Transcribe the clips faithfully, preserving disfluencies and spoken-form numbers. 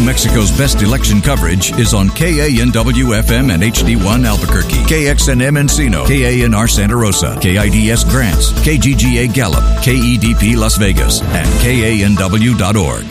Mexico's best election coverage is on K A N W F M and H D one Albuquerque, K X N M Encino, K A N R Santa Rosa, K I D S Grants, K G G A Gallup, K E D P Las Vegas, and K A N W dot org.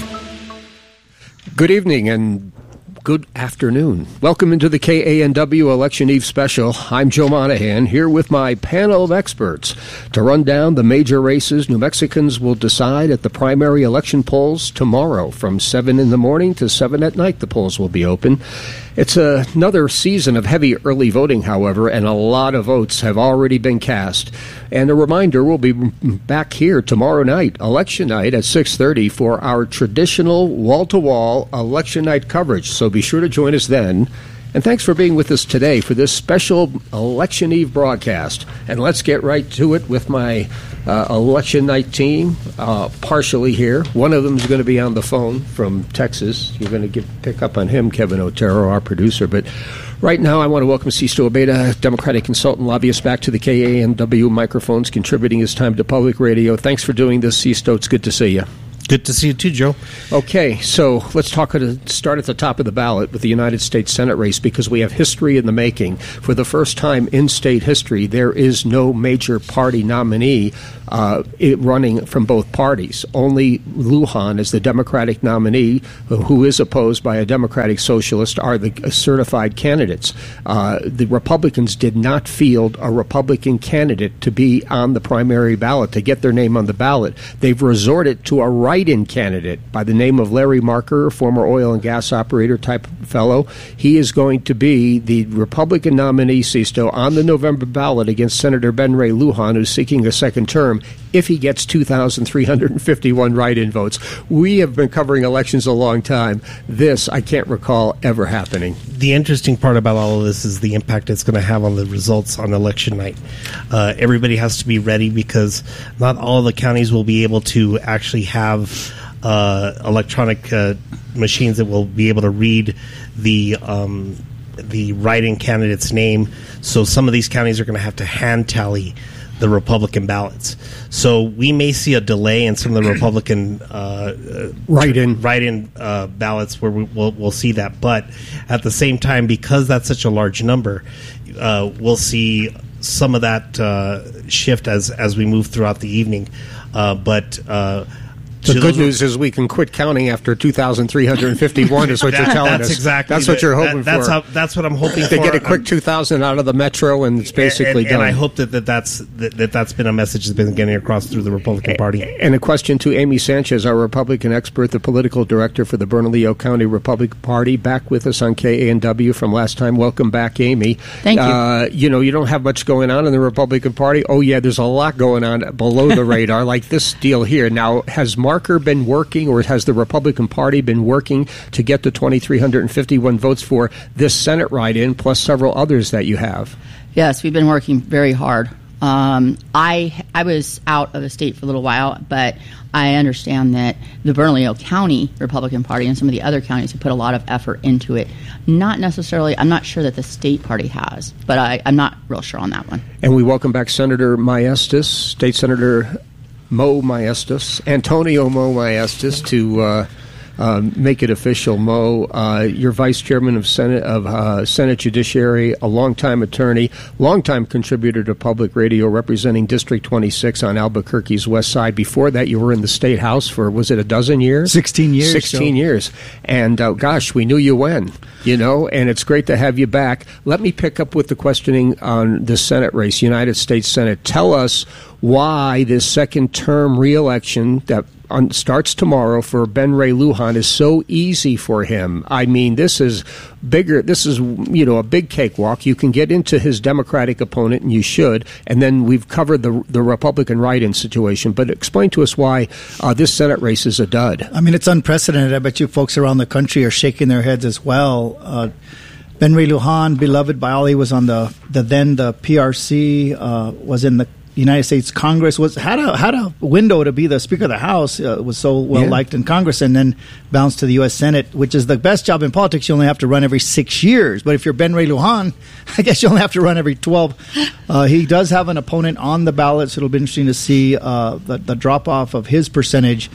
Good evening and good afternoon. Welcome into the K A N W Election Eve Special. I'm Joe Monahan, here with my panel of experts to run down the major races New Mexicans will decide at the primary election polls tomorrow. From seven in the morning to seven at night, the polls will be open. It's a, another season of heavy early voting, however, and a lot of votes have already been cast. And a reminder, we'll be back here tomorrow night, election night at six thirty for our traditional wall-to-wall election night coverage. So be sure to join us then. And thanks for being with us today for this special Election Eve broadcast. And let's get right to it with my uh, election night team, uh, partially here. One of them is going to be on the phone from Texas. You're going to get, pick up on him, Kevin Otero, our producer. But right now I want to welcome Sisto Obeda, Democratic consultant lobbyist, back to the K A N W microphones, contributing his time to public radio. Thanks for doing this, Sisto. It's good to see you. Good to see you too, Joe. Okay, so let's talk at a, start at the top of the ballot with the United States Senate race, because we have history in the making. For the first time in state history, there is no major party nominee uh, it running from both parties. Only Lujan is the Democratic nominee, who is opposed by a Democratic socialist, are the certified candidates. Uh, the Republicans did not field a Republican candidate to be on the primary ballot, to get their name on the ballot. They've resorted to a write-in candidate by the name of Larry Marker, former oil and gas operator type fellow. He is going to be the Republican nominee, Sisto, on the November ballot against Senator Ben Ray Lujan, who's seeking a second term, if he gets two thousand three hundred fifty-one write-in votes. We have been covering elections a long time. This, I can't recall ever happening. The interesting part about all of this is the impact it's going to have on the results on election night. Uh, everybody has to be ready, because not all of the counties will be able to actually have uh, electronic uh, machines that will be able to read the um, the write-in candidate's name. So some of these counties are going to have to hand tally the Republican ballots. So we may see a delay in some of the Republican uh, write-in write-in uh, ballots where we, we'll, we'll see that. But at the same time, because that's such a large number, uh, we'll see some of that uh, shift as as we move throughout the evening. Uh, but uh, the good news is we can quit counting after two thousand three hundred fifty-one is what that, you're telling that's us. Exactly that's what you're hoping that, that's for. How, that's what I'm hoping they for. They get a quick two thousand out of the metro, and it's basically and, and, done. And I hope that, that, that's, that, that that's been a message that's been getting across through the Republican Party. And a question to Amy Sanchez, our Republican expert, the political director for the Bernalillo County Republican Party, back with us on K A N W from last time. Welcome back, Amy. Thank you. Uh, you know, you don't have much going on in the Republican Party. Oh, yeah, there's a lot going on below the radar, like this deal here. Now, has Marker been working, or has the Republican Party been working to get the two thousand three hundred fifty-one votes for this Senate write-in, plus several others that you have? Yes, we've been working very hard. Um, I I was out of the state for a little while, but I understand that the Bernalillo County Republican Party and some of the other counties have put a lot of effort into it. Not necessarily, I'm not sure that the state party has, but I, I'm not real sure on that one. And we welcome back Senator Maestas, State Senator Mo Maestas, Antonio Mo Maestas, to uh, uh, make it official. Mo, uh, you're vice chairman of Senate of uh, Senate Judiciary, a longtime attorney, longtime contributor to public radio, representing District twenty-six on Albuquerque's west side. Before that, you were in the State House for, was it a dozen years? Sixteen years. Sixteen so. years, and uh, gosh, we knew you when. You know, and it's great to have you back. Let me pick up with the questioning on the Senate race, United States Senate. Tell us why this second term re-election that on, starts tomorrow for Ben Ray Lujan is so easy for him. I mean, this is bigger. This is, you know, a big cakewalk. You can get into his Democratic opponent, and you should. And then we've covered the the Republican write-in situation. But explain to us why uh, this Senate race is a dud. I mean, it's unprecedented. I bet you folks around the country are shaking their heads as well. Uh, Ben Ray Lujan, beloved by all, he was on the, the then the P R C, uh, was in the United States Congress, was had a had a window to be the Speaker of the House, uh, was so well yeah. liked in Congress, and then bounced to the U S Senate, which is the best job in politics. You only have to run every six years. But if you're Ben Ray Lujan, I guess you only have to run every twelve. Uh, he does have an opponent on the ballot, so it'll be interesting to see uh, the, the drop-off of his percentage.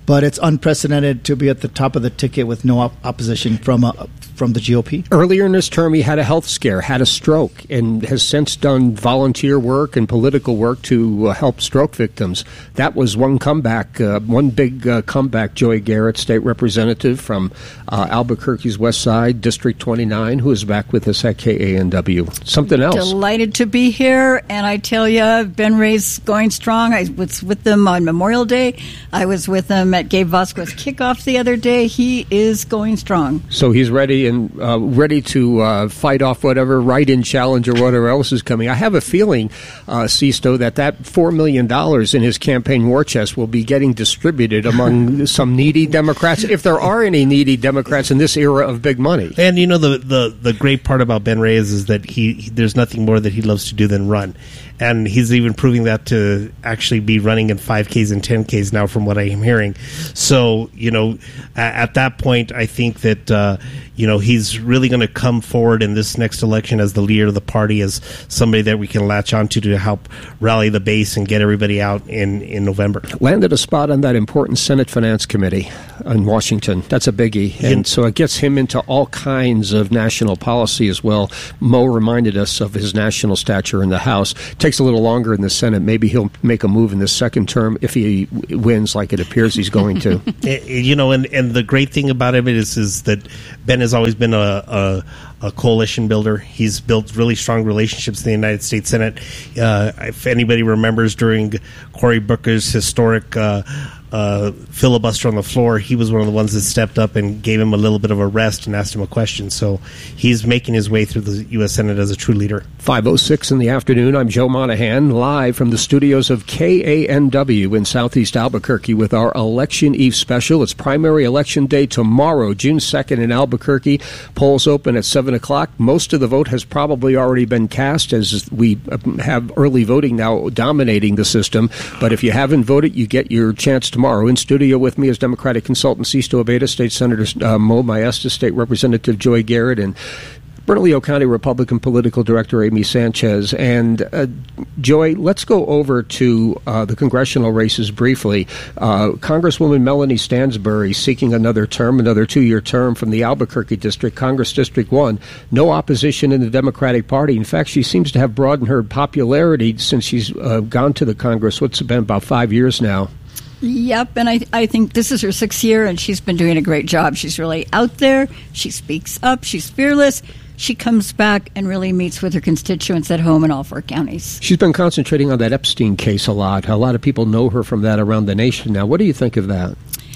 but it's unprecedented to be at the top of the ticket with no op- opposition from uh, from the G O P. Earlier in his term, he had a health scare, had a stroke, and has since done volunteer work and political work to uh, help stroke victims. That was one comeback, uh, one big uh, comeback. Joy Garrett, state representative from uh, Albuquerque's West Side, District twenty-nine, who is back with us at K A N W. Something else. Delighted to be here, and I tell you, Ben Ray's going strong. I was with them on Memorial Day. I was with them at Gabe Vasquez kickoff the other day. He is going strong. So he's ready and uh, ready to uh, fight off whatever write-in challenge or whatever else is coming. I have a feeling, uh, Sisto, that that four million dollars in his campaign war chest will be getting distributed among some needy Democrats, if there are any needy Democrats in this era of big money. And you know, the the, the great part about Ben Reyes is that he, he there's nothing more that he loves to do than run. And he's even proving that to actually be running in five Ks and ten Ks now, from what I am hearing. So, you know, at, at that point, I think that, uh, you know, he's really going to come forward in this next election as the leader of the party, as somebody that we can latch onto to help rally the base and get everybody out in, in November. Landed a spot on that important Senate Finance Committee in Washington. That's a biggie. And yeah. So it gets him into all kinds of national policy as well. Mo reminded us of his national stature in the House. Takes a little longer in the Senate. Maybe he'll make a move in the second term if he wins, like it appears he's going to. You know, and, and the great thing about it is, is that Ben has always been a, a, a coalition builder. He's built really strong relationships in the United States Senate. Uh, if anybody remembers during Cory Booker's historic uh, uh, filibuster on the floor, he was one of the ones that stepped up and gave him a little bit of a rest and asked him a question. So he's making his way through the U S Senate as a true leader. five oh six in the afternoon. I'm Joe Monahan, live from the studios of K A N W in Southeast Albuquerque with our Election Eve special. It's primary election day tomorrow, June second in Albuquerque. Polls open at seven o'clock. Most of the vote has probably already been cast, as we have early voting now dominating the system. But if you haven't voted, you get your chance tomorrow. In studio with me is Democratic consultant Sisto Abeyta, State Senator uh, Mo Maesta, State Representative Joy Garrett, and Bernalillo County Republican Political Director Amy Sanchez. And uh, Joy, let's go over to uh, the congressional races briefly. Uh, Congresswoman Melanie Stansbury seeking another term, another two-year term from the Albuquerque District, Congress District one. No opposition in the Democratic Party. In fact, she seems to have broadened her popularity since she's uh, gone to the Congress. What's it been, about five years now? Yep, and I I think this is her sixth year, and she's been doing a great job. She's really out there. She speaks up. She's fearless. She comes back and really meets with her constituents at home in all four counties. She's been concentrating on that Epstein case a lot. A lot of people know her from that around the nation now. What do you think of that?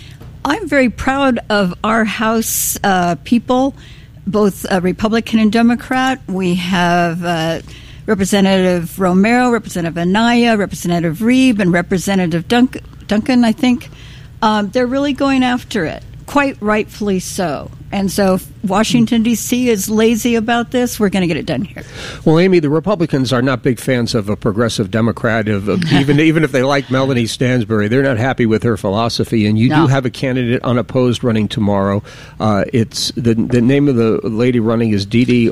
I'm very proud of our House uh, people, both uh, Republican and Democrat. We have uh, Representative Romero, Representative Anaya, Representative Reeb, and Representative Dunk- Duncan, I think. Um, they're really going after it, quite rightfully so. And so if Washington, D C is lazy about this, we're going to get it done here. Well, Amy, the Republicans are not big fans of a progressive Democrat, of, of even even if they like Melanie Stansbury. They're not happy with her philosophy. And you no. do have a candidate unopposed running tomorrow. Uh, it's the the name of the lady running is Didi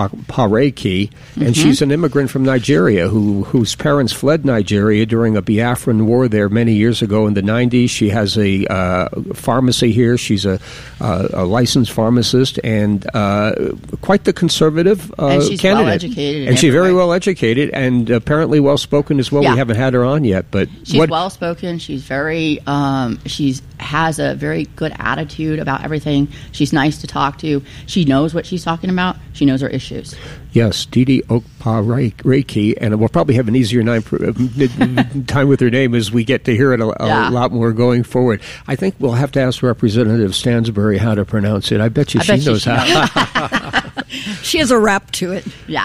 Okpareki, and mm-hmm. she's an immigrant from Nigeria who whose parents fled Nigeria during a Biafran war there many years ago in the nineties. She has a uh, pharmacy here. She's a, uh, a licensed pharmacist and uh, quite the conservative uh, and she's candidate. Well educated, and she's very way. well educated and apparently well spoken as well. Yeah. We haven't had her on yet, but she's what, well spoken. She's very um, she's has a very good attitude about everything. She's nice to talk to. She knows what she's talking about. She knows her issues. Yes, Didi Okpareki, and we'll probably have an easier nine, time with her name as we get to hear it a, a yeah. lot more going forward. I think we'll have to ask Representative Stansbury how to pronounce it. I bet you I she bet knows she how. She has a rap to it. Yeah.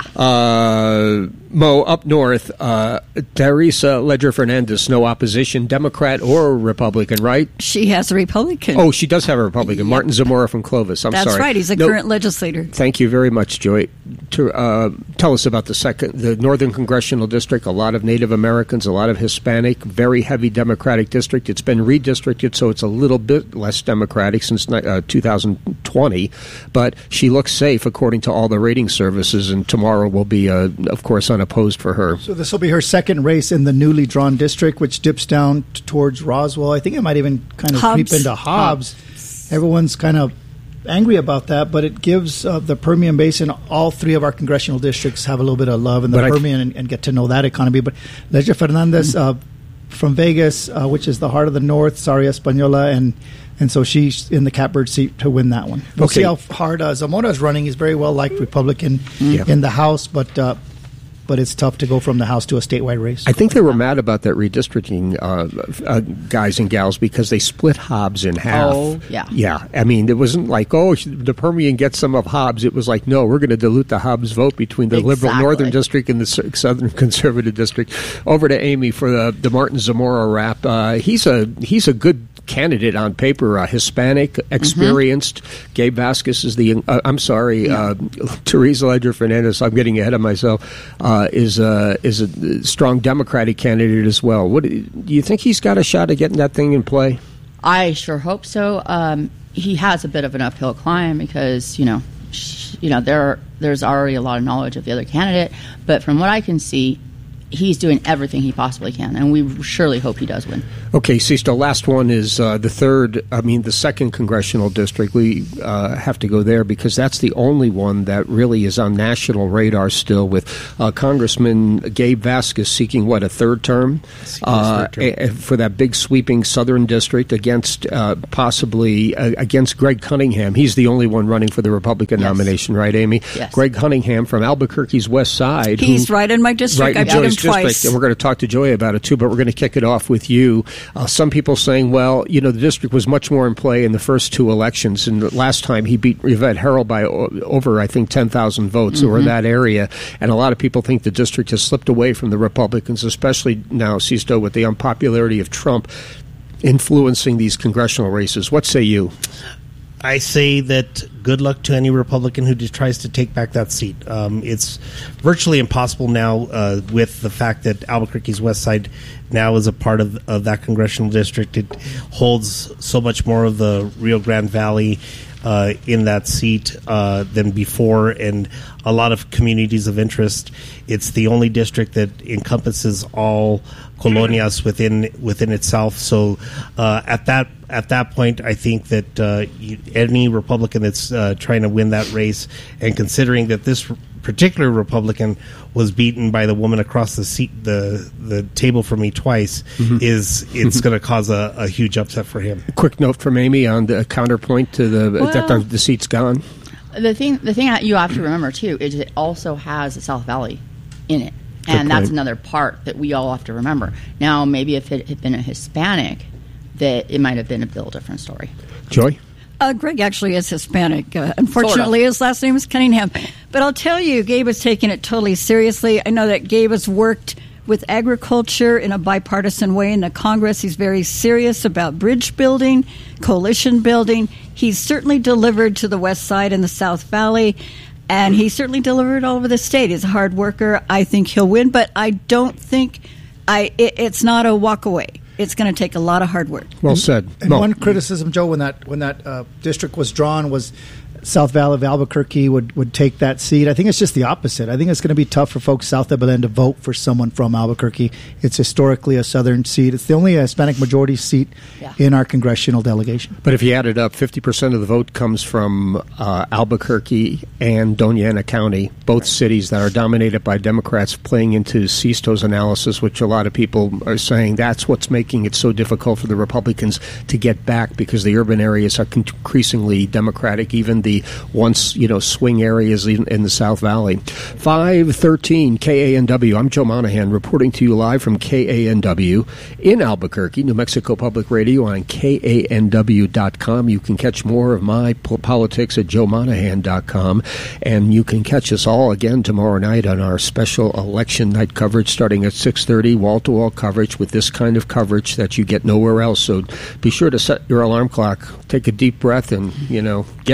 Uh, Mo, up north, uh, Teresa Ledger Fernandez, no opposition, Democrat or Republican, right? She has a Republican. Oh, she does have a Republican. Yep. Martin Zamora from Clovis. I'm That's sorry. That's right. He's a no, current legislator. Thank you very much, Joy. To, uh, tell us about the second, the Northern Congressional District. A lot of Native Americans, a lot of Hispanic, very heavy Democratic district. It's been redistricted, so it's a little bit less Democratic since uh, two thousand twenty. But she looks safe, according according to all the rating services, and tomorrow will be, uh, of course, unopposed for her. So this will be her second race in the newly drawn district, which dips down t- towards Roswell. I think it might even kind of Hobbs. creep into Hobbs. Hobbs. Everyone's kind of angry about that, but it gives uh, the Permian Basin, all three of our congressional districts have a little bit of love in the But I- Permian and, and get to know that economy. But Legia Fernandez uh, from Vegas, uh, which is the heart of the North, Saria Española, and and so she's in the catbird seat to win that one. We'll Okay. see how hard uh, Zamora is running. He's very well liked Republican Yeah. in the House, but uh, but it's tough to go from the House to a statewide race. I think they were mad about that redistricting, uh, uh, guys and gals, because they split Hobbs in half. Oh, yeah. Yeah. I mean, it wasn't like, oh, the Permian gets some of Hobbs. It was like, no, we're going to dilute the Hobbs vote between the liberal Exactly. Northern District and the s- Southern Conservative District. Over to Amy for the, the Martin Zamora rap. Uh, he's a he's a good candidate on paper, uh, Hispanic, experienced. Mm-hmm. Gabe Vasquez is the, uh, I'm sorry, Yeah. uh, Teresa Ledger Fernandez, I'm getting ahead of myself, uh, is, uh, is a strong Democratic candidate as well. What do you think he's got a shot at getting that thing in play? I sure hope so. Um, he has a bit of an uphill climb because, you know, sh- you know there there's already a lot of knowledge of the other candidate. But from what I can see, he's doing everything he possibly can, and we surely hope he does win. Okay, Sisto, last one is uh, the third, I mean, the second congressional district. We uh, have to go there because that's the only one that really is on national radar still, with uh, Congressman Gabe Vasquez seeking, what, a third term? Uh, third term. a- a- for that big sweeping southern district against uh, possibly uh, against Greg Cunningham. He's the only one running for the Republican Yes. nomination, right, Amy? Yes. Greg Cunningham from Albuquerque's west side. He's who- right in my district. Right, I in beat him Joy's twice. district, and we're going to talk to Joy about it too. But we're going to kick it off with you. Uh, some people saying, well, you know, the district was much more in play in the first two elections, and last time he beat Yvette Harrell by o- over, I think, ten thousand votes, Mm-hmm. or in that area. And a lot of people think the district has slipped away from the Republicans, especially now, Sisto, with the unpopularity of Trump influencing these congressional races. What say you? I say that good luck to any Republican who just tries to take back that seat. Um, it's virtually impossible now uh, with the fact that Albuquerque's West Side now is a part of, of that congressional district. It holds so much more of the Rio Grande Valley uh, in that seat uh, than before, and a lot of communities of interest. It's the only district that encompasses all colonias within within itself. So uh, at that at that point, I think that uh, you, any Republican that's uh, trying to win that race, and considering that this particular Republican was beaten by the woman across the seat the the table from me twice, mm-hmm. is it's going to cause a, a huge upset for him. Quick note from Amy on the counterpoint to the Well, that the, the seat's gone. The thing, the thing that you have to remember too is it also has the South Valley in it, and that's point. another part that we all have to remember. Now, maybe if it had been a Hispanic, that it might have been a little different story. Joy? Uh, Greg actually is Hispanic. Uh, unfortunately, Sort of. his last name is Cunningham. But I'll tell you, Gabe is taking it totally seriously. I know that Gabe has worked with agriculture in a bipartisan way in the Congress. He's very serious about bridge building, coalition building. He's certainly delivered to the West Side and the South Valley, and he certainly delivered all over the state. He's a hard worker. I think he'll win, but I don't think I. It, it's not a walk away. It's going to take a lot of hard work. Well said. And Mo. one criticism, Joe, when that when that uh, district was drawn, was South Valley of Albuquerque would, would take that seat. I think it's just the opposite. I think it's going to be tough for folks south of Belen to vote for someone from Albuquerque. It's historically a southern seat. It's the only Hispanic majority seat Yeah. in our congressional delegation. But if you add it up, fifty percent of the vote comes from uh, Albuquerque and Doña Ana County, both cities that are dominated by Democrats, playing into Sisto's analysis, which a lot of people are saying that's what's making it so difficult for the Republicans to get back, because the urban areas are increasingly Democratic, even the once, you know, swing areas in, in the South Valley. five thirteen K A N W. I'm Joe Monahan reporting to you live from K A N W in Albuquerque, New Mexico Public Radio on K A N W dot com. You can catch more of my po- politics at joe monahan dot com, and you can catch us all again tomorrow night on our special election night coverage starting at six thirty, wall-to-wall coverage with this kind of coverage that you get nowhere else. So be sure to set your alarm clock, take a deep breath, and, you know, get ready.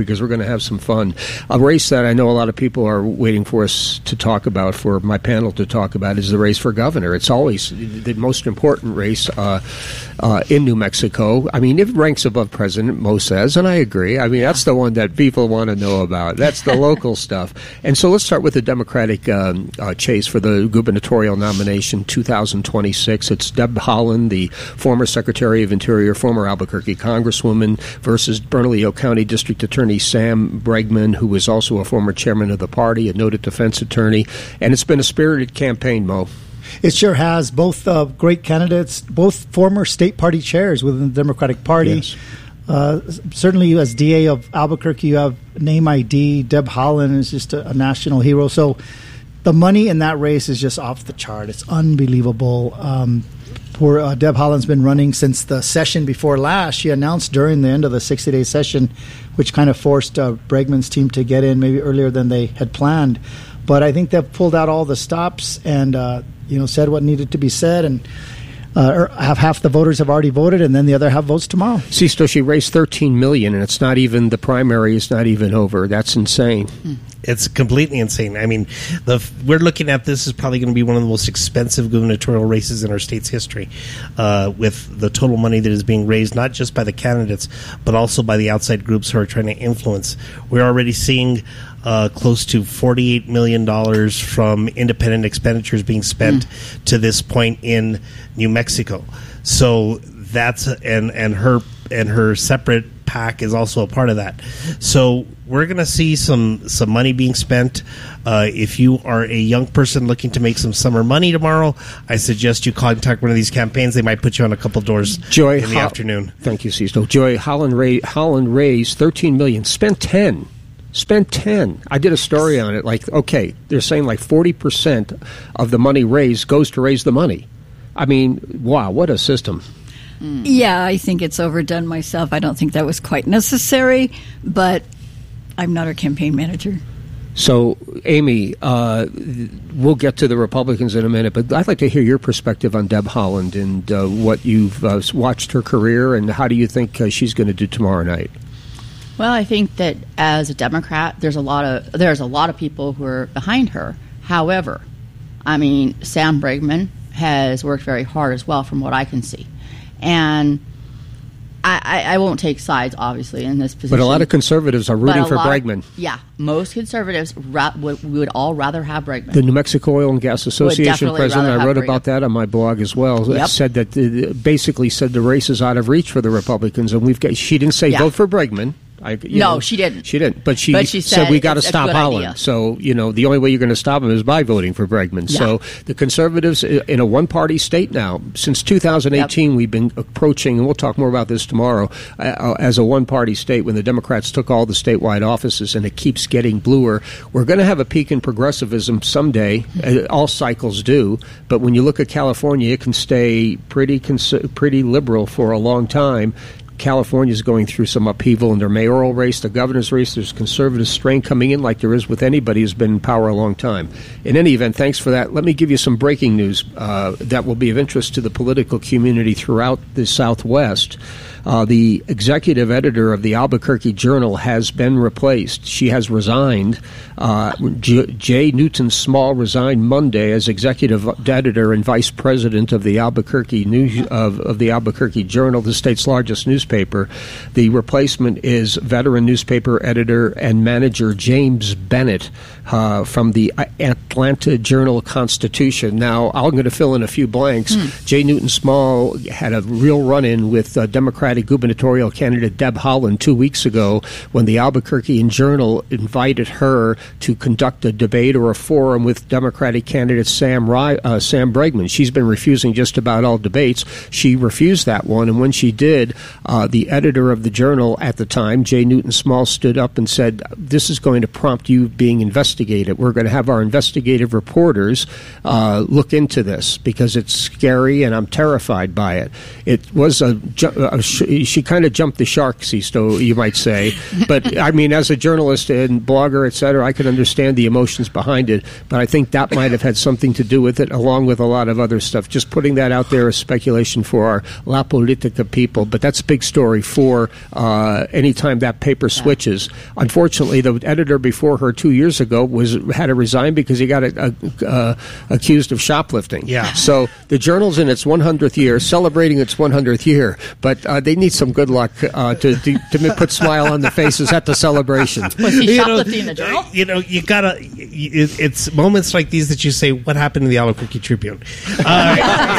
because we're going to have some fun. A race that I know a lot of people are waiting for us to talk about, for my panel to talk about, is the race for governor. It's always the most important race uh, uh, in New Mexico. I mean, it ranks above President, Mo says, and I agree. I mean, that's the one that people want to know about. That's the local stuff. And so let's start with the Democratic um, uh, chase for the gubernatorial nomination two thousand twenty-six. It's Deb Haaland, the former Secretary of Interior, former Albuquerque Congresswoman, versus Bernalillo County District Attorney Sam Bregman, who was also a former chairman of the party, a noted defense attorney. And it's been a spirited campaign, Mo. It sure has. Both uh, great candidates, both former state party chairs within the Democratic Party. Yes. Uh, certainly, as D A of Albuquerque, you have name I D. Deb Haaland is just a, a national hero. So the money in that race is just off the chart. It's unbelievable. Um, poor uh, Deb Haaland's been running since the session before last. She announced during the end of the sixty-day session, which kind of forced uh, Bregman's team to get in maybe earlier than they had planned. But I think they've pulled out all the stops and uh, you know said what needed to be said, and uh, have half the voters have already voted, and then the other half votes tomorrow. Sisto, she raised thirteen million dollars, and it's not even, the primary is not even over. That's insane. Hmm. It's completely insane. I mean, the we're looking at this is probably going to be one of the most expensive gubernatorial races in our state's history, uh, with the total money that is being raised, not just by the candidates, but also by the outside groups who are trying to influence. We're already seeing uh, close to forty-eight million dollars from independent expenditures being spent mm. to this point in New Mexico. So that's, and, and her and her separate PAC is also a part of that. So we're going to see some, some money being spent. Uh, if you are a young person looking to make some summer money tomorrow, I suggest you contact one of these campaigns. They might put you on a couple doors Joy, in the Ho- afternoon. Thank you, Sisto. Joy, Haaland, ra- Haaland raised thirteen million dollars, spent ten. Spent ten. I did a story on it. Like, okay, they're saying like forty percent of the money raised goes to raise the money. I mean, wow, what a system. Yeah, I think it's overdone myself. I don't think that was quite necessary, but I'm not a campaign manager. So, Amy, uh, we'll get to the Republicans in a minute, but I'd like to hear your perspective on Deb Haaland and uh, what you've uh, watched her career, and how do you think uh, she's going to do tomorrow night? Well, I think that as a Democrat, there's a lot of there's a lot of people who are behind her. However, I mean, Sam Bregman has worked very hard as well, from what I can see. And I, I, I won't take sides, obviously, in this position. But a lot of conservatives are rooting for Bregman. Of, yeah, most conservatives ra- would, would all rather have Bregman. The New Mexico Oil and Gas Association president, I wrote Bregman. about that on my blog as well, Yep. said that uh, basically said the race is out of reach for the Republicans, and we've got. She didn't say Yeah. vote for Bregman. I, you No, know, she didn't. She didn't. But she, But she said, said we got to it's a stop good Haaland. idea. So, you know, the only way you're going to stop him is by voting for Bregman. Yeah. So the conservatives in a one-party state now, since two thousand eighteen, yep. we've been approaching, and we'll talk more about this tomorrow, uh, as a one-party state when the Democrats took all the statewide offices, and it keeps getting bluer. We're going to have a peak in progressivism someday. Uh, all cycles do. But when you look at California, it can stay pretty cons- pretty liberal for a long time. California is going through some upheaval in their mayoral race, the governor's race. There's conservative strain coming in like there is with anybody who's been in power a long time. In any event, thanks for that. Let me give you some breaking news uh, that will be of interest to the political community throughout the Southwest. Uh, the executive editor of the Albuquerque Journal has been replaced. She has resigned. Uh, J. J. Newton Small resigned Monday as executive editor and vice president of the Albuquerque News of, of the Albuquerque Journal, the state's largest newspaper. The replacement is veteran newspaper editor and manager James Bennett uh, from the Atlanta Journal-Constitution. Now, I'm going to fill in a few blanks. Hmm. J. Newton Small had a real run-in with uh, Democratic gubernatorial candidate Deb Haaland two weeks ago when the Albuquerque Journal invited her to conduct a debate or a forum with Democratic candidate Sam Ry- uh, Sam Bregman. She's been refusing just about all debates. She refused that one, and when she did, uh, the editor of the Journal at the time, J. Newton Small, stood up and said, this is going to prompt you being investigated. We're going to have our investigative reporters uh, look into this because it's scary and I'm terrified by it. It was a, a she, she kind of jumped the shark, Sisto, you might say. But, I mean, as a journalist and blogger, et cetera, I can understand the emotions behind it. But I think that might have had something to do with it, along with a lot of other stuff. Just putting that out there as speculation for our La Politica people. But that's a big story for uh, any time that paper switches. Unfortunately, the editor before her two years ago was had to resign because he got a, a, uh, accused of shoplifting. Yeah. So the journal's in its one hundredth year, celebrating its one hundredth year, but uh, they need some good luck uh, to, to to put smile on the faces at the celebration. Was he You know, shoplifting in the journal? You know, you gotta. It, it's moments like these that you say, "What happened to the Albuquerque Tribune?" Uh,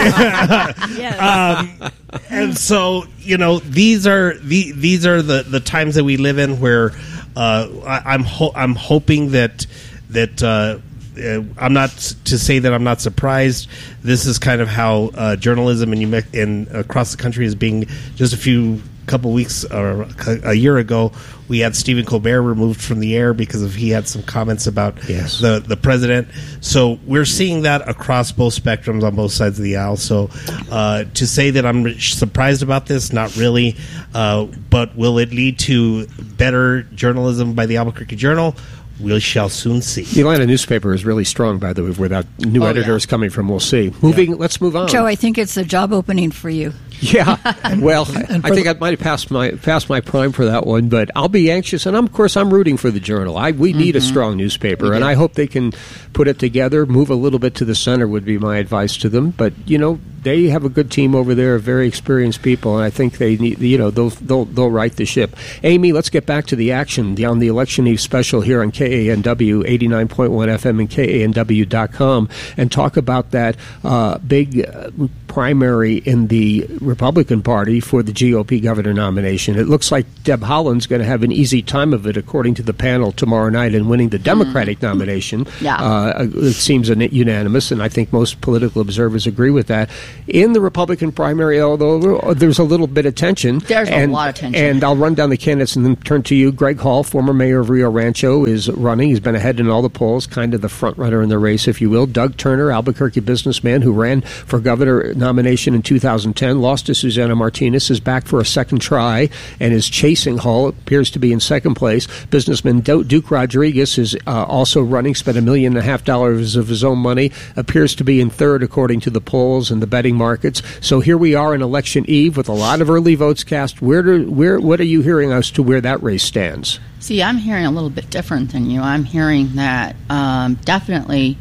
Yes. um, and so, you know, these are the these are the, the times that we live in where uh, I, I'm ho- I'm hoping that that. Uh, Uh, I'm not to say that I'm not surprised. This is kind of how uh, journalism in New Me- in across the country is being. Just a few couple weeks or a year ago, we had Stephen Colbert removed from the air because of he had some comments about Yes. the the president. So we're seeing that across both spectrums on both sides of the aisle. So uh, to say that I'm surprised about this, not really. Uh, but will it lead to better journalism by the Albuquerque Journal? We shall soon see. The Atlanta newspaper is really strong, by the way, where that new Oh, editors yeah. coming from. We'll see. Moving, let's move on. Joe, I think it's a job opening for you. Yeah, well, and I for think the- I might have passed my passed my prime for that one, but I'll be anxious, and I'm, of course I'm rooting for the Journal. I we need a strong newspaper, and I hope they can put it together, move a little bit to the center would be my advice to them. But you know, they have a good team over there, very experienced people, and I think they need you know they'll they'll, they'll right the ship. Amy, let's get back to the action on the Election Eve special here on K A N W eighty-nine point one F M and K A N W dot com, and talk about that uh, big uh, primary in the Republican Party for the G O P governor nomination. It looks like Deb Haaland's going to have an easy time of it, according to the panel tomorrow night, in winning the Democratic mm. nomination. Yeah. Uh, it seems unanimous, and I think most political observers agree with that. In the Republican primary, although there's a little bit of tension. There's and, a lot of tension. And I'll run down the candidates and then turn to you. Greg Hall, former mayor of Rio Rancho, is running. He's been ahead in all the polls, kind of the front runner in the race, if you will. Doug Turner, Albuquerque businessman who ran for governor nomination in two thousand ten, lost to Susana Martinez, is back for a second try and is chasing Hall, appears to be in second place. Businessman Duke Rodriguez is uh, also running, spent a million and a half dollars of his own money, appears to be in third according to the polls and the betting markets. So here we are in election eve with a lot of early votes cast. Where do, where what are you hearing as to where that race stands? See, I'm hearing a little bit different than you. I'm hearing that um, definitely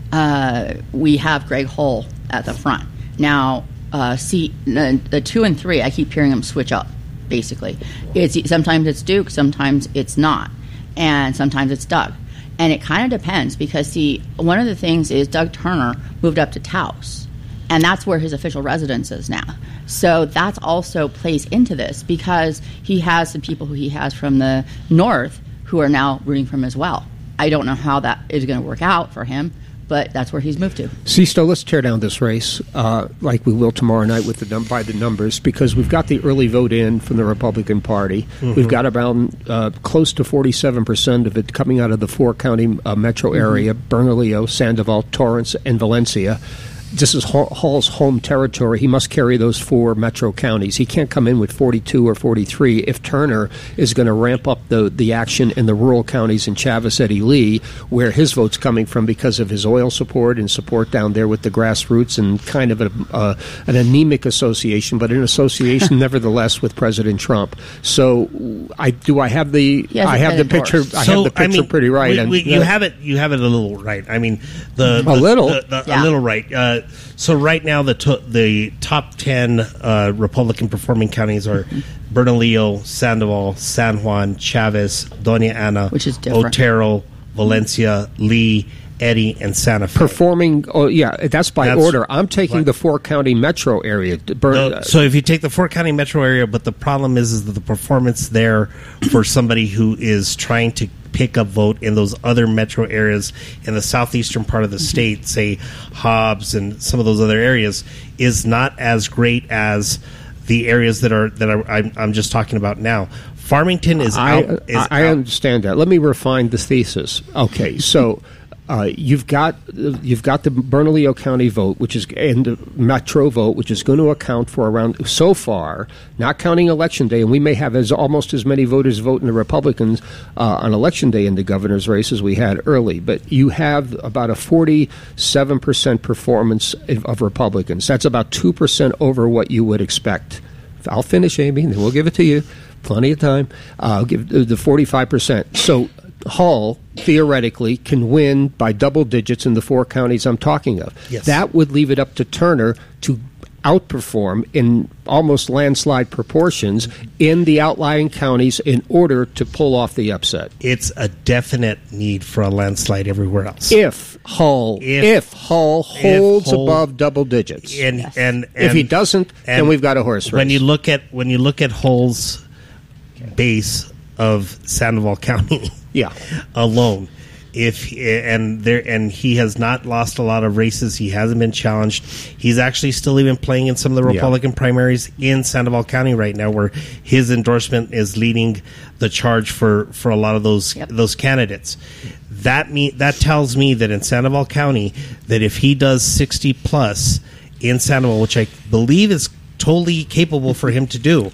uh, we have Greg Hull at the front. Now, uh, see, the, the two and three, I keep hearing them switch up, basically. It's sometimes it's Duke, sometimes it's not, and sometimes it's Doug. And it kind of depends because, see, one of the things is Doug Turner moved up to Taos, and that's where his official residence is now. So that's also plays into this because he has some people who he has from the north who are now rooting for him as well. I don't know how that is going to work out for him, but that's where he's moved to. Sisto, let's tear down this race uh, like we will tomorrow night with the num- by the numbers, because we've got the early vote in from the Republican Party. Mm-hmm. We've got around uh, close to forty-seven percent of it coming out of the four-county uh, metro area, mm-hmm. Bernalillo, Sandoval, Torrance, and Valencia. This is Hall's home territory. He must carry those four metro counties. He can't come in with forty-two or forty-three if Turner is going to ramp up the, the action in the rural counties in Chavez, Eddie Lee, where his vote's coming from because of his oil support and support down there with the grassroots and kind of a, uh, an anemic association, but an association nevertheless with President Trump. So, I do I have the I have the picture I so, have the picture I mean, pretty right. We, and, we, you uh, have it you have it a little right. I mean, the, a the little the, the, yeah. a little right. Uh, So right now, the to- the top ten uh, Republican performing counties are Bernalillo, Sandoval, San Juan, Chavez, Doña Ana, which is different. Otero, Valencia, Lee, Eddie, and Santa Fe. Performing, oh yeah, that's by That's order. I'm taking right. the four county metro area. Bern- No, so if you take the four county metro area, but the problem is, is that the performance there for somebody who is trying to pick up vote in those other metro areas in the southeastern part of the state, say Hobbs and some of those other areas, is not as great as the areas that are that are, I'm, I'm just talking about now. Farmington is I, out. Is I, I out. understand that. Let me refine the thesis. Okay, so Uh, you've got you've got the Bernalillo County vote, which is and the Metro vote, which is going to account for around so far, not counting Election Day, and we may have as almost as many voters voting the Republicans uh, on Election Day in the governor's race as we had early. But you have about a forty-seven percent performance of, of Republicans. That's about two percent over what you would expect. I'll finish, Amy, and then we'll give it to you. Plenty of time. Uh, I'll give the forty-five percent. So Hall theoretically can win by double digits in the four counties I'm talking of. Yes. That would leave it up to Turner to outperform in almost landslide proportions in the outlying counties in order to pull off the upset. It's a definite need for a landslide everywhere else. If Hall, if, if Hall holds if Hall, above double digits, and, Yes. and, and if he doesn't, then we've got a horse race. When you look at when you look at Hall's base of Sandoval County, yeah, alone, if and there and he has not lost a lot of races, he hasn't been challenged. He's actually still even playing in some of the Republican yeah. primaries in Sandoval County right now, where his endorsement is leading the charge for, for a lot of those yep. those candidates. That me that tells me that in Sandoval County, that if he does sixty plus in Sandoval, which I believe is totally capable for him to do,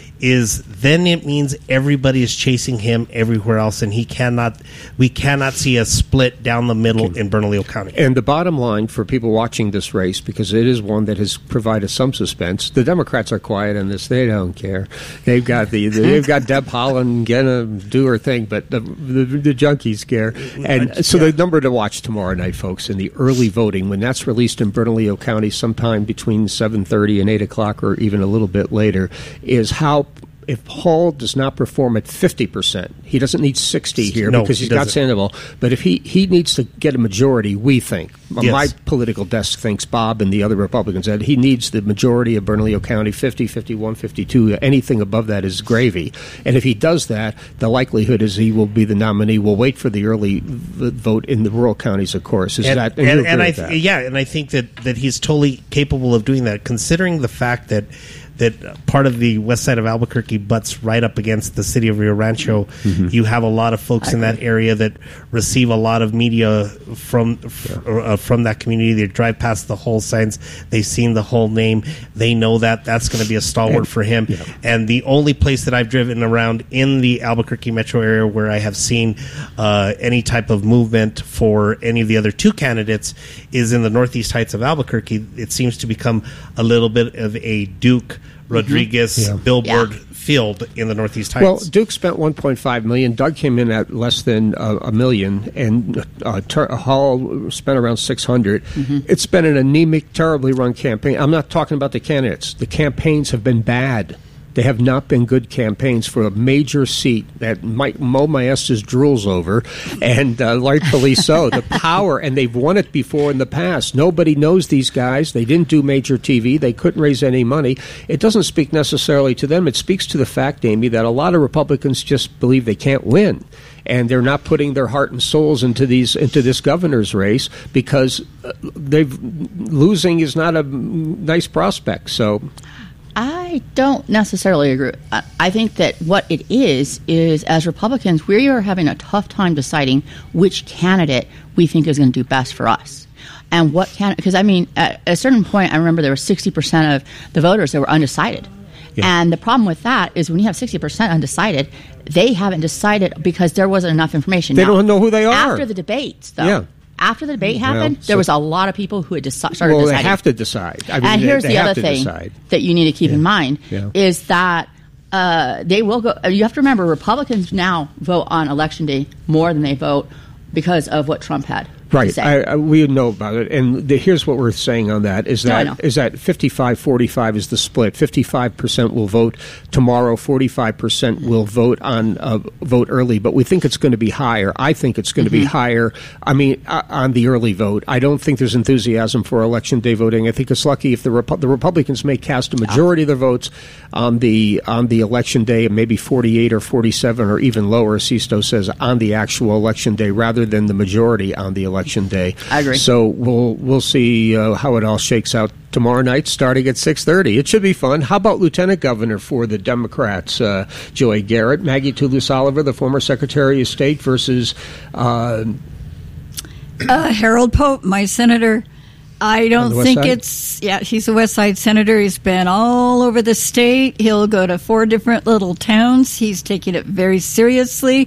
is then it means everybody is chasing him everywhere else, and he cannot. We cannot see a split down the middle okay. in Bernalillo County. And the bottom line for people watching this race, because it is one that has provided some suspense, the Democrats are quiet on this; they don't care. They've got the they've got Deb Haaland gonna do her thing, but the the, the junkies care. And so yeah. the number to watch tomorrow night, folks, in the early voting when that's released in Bernalillo County, sometime between seven thirty and eight o'clock, or even a little bit later, is how. If Hall does not perform at fifty percent, he doesn't need sixty here no, because he's he got Sandoval. But if he, he needs to get a majority, we think, yes. my political desk thinks, Bob and the other Republicans, that he needs the majority of Bernalillo County, fifty, fifty-one, fifty-two. Anything above that is gravy. And if he does that, the likelihood is he will be the nominee. We'll wait for the early v- vote in the rural counties, of course. Is and, that, and, and, and I that? yeah, and I think that, that he's totally capable of doing that, considering the fact that that part of the west side of Albuquerque butts right up against the city of Rio Rancho. Mm-hmm. You have a lot of folks in that area that receive a lot of media from yeah. uh, from that community. They drive past the whole signs. They've seen the whole name. They know that that's going to be a stalwart and, for him. Yeah. And the only place that I've driven around in the Albuquerque metro area where I have seen uh, any type of movement for any of the other two candidates is in the northeast heights of Albuquerque. It seems to become a little bit of a Duke Rodriguez mm-hmm. yeah. billboard yeah. field in the Northeast Heights. Well, Duke spent one point five million dollars. Doug came in at less than uh, a million, and uh, Tur- Hall spent around six hundred. Mm-hmm. It's been an anemic, terribly run campaign. I'm not talking about the candidates. The campaigns have been bad. They have not been good campaigns for a major seat that Mike Mo Maestas drools over, and uh, rightfully so. The power, and they've won it before in the past. Nobody knows these guys. They didn't do major T V. They couldn't raise any money. It doesn't speak necessarily to them. It speaks to the fact, Amy, that a lot of Republicans just believe they can't win. And they're not putting their heart and souls into these into this governor's race because they've losing is not a nice prospect. So. I don't necessarily agree. I think that what it is, is as Republicans, we are having a tough time deciding which candidate we think is going to do best for us. And what can, because I mean, at a certain point, I remember there were sixty percent of the voters that were undecided. Yeah. And the problem with that is when you have sixty percent undecided, they haven't decided because there wasn't enough information. They now, don't know who they are. After the debates, though. Yeah. After the debate happened, well, so there was a lot of people who had deci- started well, deciding. Well, they have to decide. I mean, and they, here's they the have other to thing decide. that you need to keep yeah. in mind yeah. is that uh, they will go. You have to remember, Republicans now vote on Election Day more than they vote because of what Trump had. Right, I, I, we know about it, and the, here's what we're saying on that: is that no, is that fifty-five forty-five is the split. Fifty-five percent will vote tomorrow. Forty-five percent will vote on uh, vote early, but we think it's going to be higher. I think it's going to mm-hmm. be higher. I mean, uh, on the early vote, I don't think there's enthusiasm for Election Day voting. I think it's lucky if the Repu- the Republicans may cast a majority of their votes on the on the Election Day, maybe forty-eight or forty-seven or even lower. Sisto says on the actual Election Day, rather than the majority on the election. Day. I agree. So we'll we'll see uh, how it all shakes out tomorrow night, starting at six thirty. It should be fun. How about Lieutenant Governor for the Democrats, uh, Joy Garrett, Maggie Toulouse Oliver, the former Secretary of State, versus uh, Uh, Harold Pope, my senator. I don't think side? it's, yeah, he's a West Side senator. He's been all over the state. He'll go to four different little towns. He's taking it very seriously.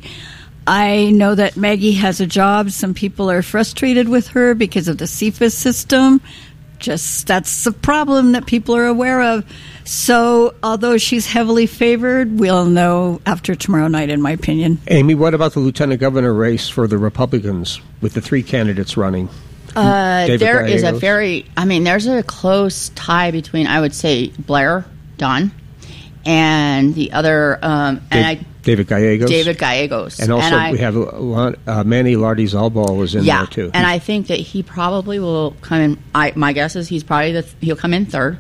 I know that Maggie has a job. Some people are frustrated with her because of the C F I S system. Just, that's the problem that people are aware of. So, although she's heavily favored, we'll know after tomorrow night, in my opinion. Amy, what about the lieutenant governor race for the Republicans with the three candidates running? Uh, David there is a Gallegos? very, I mean, there's a close tie between, I would say, Blair Dunn and the other, um, and Da- I, David Gallegos? David Gallegos. And also I, we have uh, Manny Lardy Zalbal was in yeah, there too. and I think that he probably will come in. I, my guess is he's probably the he'll come in third.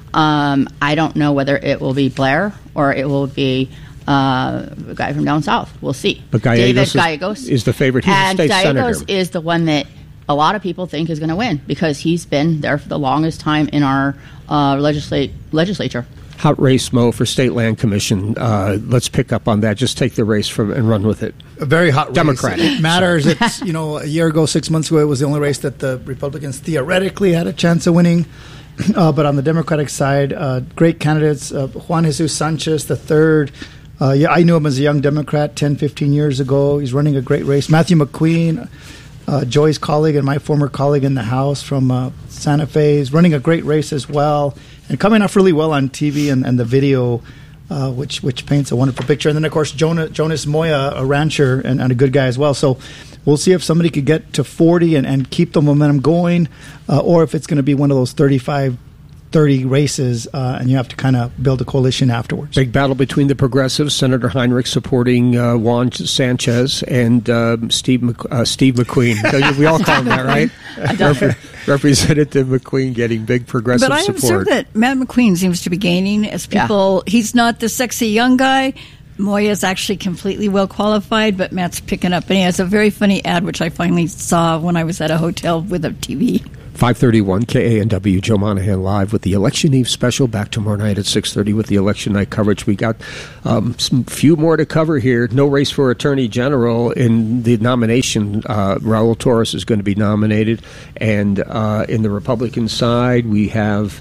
Um, I don't know whether it will be Blair or it will be uh, a guy from down south. We'll see. But Gallegos David is- Gallegos is the favorite. He's a and state Gallegos senator. is the one that a lot of people think is going to win because he's been there for the longest time in our uh, legislate legislature. Hot race, Mo, for State Land Commission. Uh, let's pick up on that. Just take the race from and run with it. A very hot race. Democratic. It matters. It's, you know, a year ago, six months ago, it was the only race that the Republicans theoretically had a chance of winning. Uh, but on the Democratic side, uh, great candidates. Uh, Juan Jesus Sanchez, the third. Uh, yeah, I knew him as a young Democrat ten, fifteen years ago. He's running a great race. Matthew McQueen, uh, Joy's colleague and my former colleague in the House from uh, Santa Fe, is running a great race as well. And coming off really well on T V and, and the video, uh, which which paints a wonderful picture. And then, of course, Jonas, Jonas Moya, a rancher and, and a good guy as well. So we'll see if somebody could get to forty and, and keep the momentum going, uh, or if it's going to be one of those thirty-five thirty races, uh, and you have to kind of build a coalition afterwards. Big battle between the progressives, Senator Heinrich supporting uh, Juan Sanchez and uh, Steve Mc, uh, Steve McQueen. We all call him that, right? Rep- Representative McQueen getting big progressive But I support. observed that Matt McQueen seems to be gaining as people, he's not the sexy young guy. Moya's actually completely well qualified, but Matt's picking up. And he has a very funny ad, which I finally saw when I was at a hotel with a T V. five thirty-one K A N W, Joe Monahan live with the Election Eve special. Back tomorrow night at six thirty with the election night coverage. We got um, some few more to cover here. No race for Attorney General in the nomination. Uh, Raul Torres is going to be nominated. And uh, in the Republican side, we have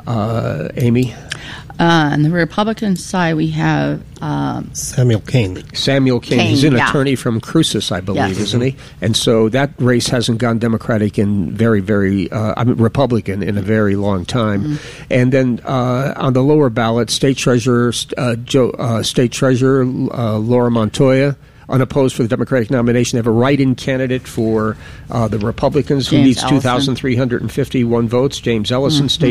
uh, Amy. Uh, on the Republican side, we have um, Samuel Kane. Samuel King. Kane, He's an yeah. attorney from Cruces, I believe, Yes. isn't he? And so that race hasn't gone Democratic in very, very, uh, I mean, Republican in a very long time. Mm-hmm. And then uh, on the lower ballot, State Treasurer, uh, Joe, uh, State Treasurer uh, Laura Montoya, unopposed for the Democratic nomination. They have a write-in candidate for uh, the Republicans who James needs Ellison. two thousand three hundred fifty-one votes. James Ellison, Mm-hmm. State